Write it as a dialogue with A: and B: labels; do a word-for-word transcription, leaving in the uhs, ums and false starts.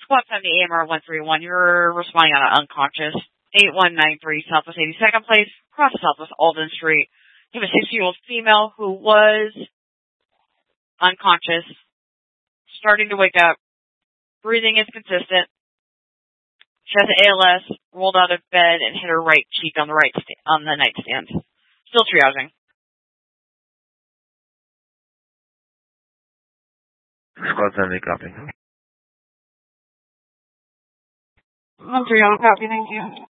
A: Squad seventy A M R one three one, you're responding on an unconscious. eight one nine three Southwest eighty-second Place, across Southwest Alden Street. You have a sixty-year-old female who was unconscious, starting to wake up, breathing is consistent. She has A L S, rolled out of bed, and hit her right cheek on the right sta- on the nightstand. Still triaging.
B: Squad seventy, copy.
C: one three one, copy, thank you.